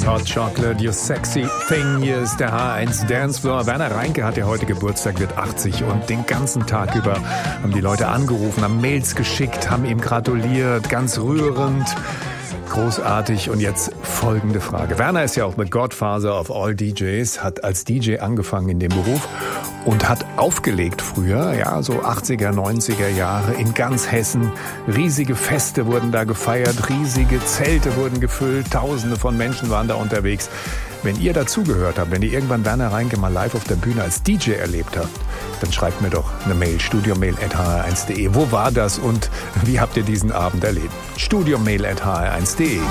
This Hot Chocolate, you sexy thing. Hier ist der H1 Dancefloor. Werner Reinke hat ja heute Geburtstag, wird 80 und den ganzen Tag über haben die Leute angerufen, haben Mails geschickt, haben ihm gratuliert, ganz rührend. Großartig. Und jetzt folgende Frage. Werner ist ja auch the Godfather of all DJs, hat als DJ angefangen in dem Beruf und hat aufgelegt früher, ja, so 80er, 90er Jahre in ganz Hessen. Riesige Feste wurden da gefeiert, riesige Zelte wurden gefüllt, Tausende von Menschen waren da unterwegs. Wenn ihr dazugehört habt, wenn ihr irgendwann Werner Reinke mal live auf der Bühne als DJ erlebt habt, dann schreibt mir doch eine Mail, studiomail@hr1.de. Wo war das und wie habt ihr diesen Abend erlebt? studiomail@hr1.de.